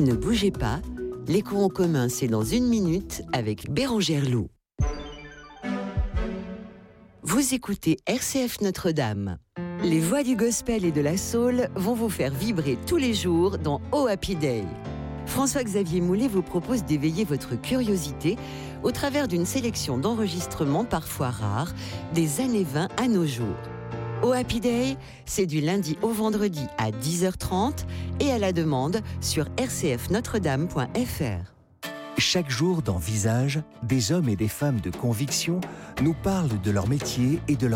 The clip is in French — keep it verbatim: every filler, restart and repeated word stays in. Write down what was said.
Ne bougez pas, l'écho en commun, c'est dans une minute avec Bérangère Loup. Vous écoutez R C F Notre-Dame. Les voix du gospel et de la soul vont vous faire vibrer tous les jours dans Oh Happy Day. François-Xavier Moulet vous propose d'éveiller votre curiosité au travers d'une sélection d'enregistrements parfois rares des années vingt à nos jours. Oh Happy Day, c'est du lundi au vendredi à dix heures trente et à la demande sur r c f notre dame point f r. Chaque jour dans Visage, des hommes et des femmes de conviction nous parlent de leur métier et de leur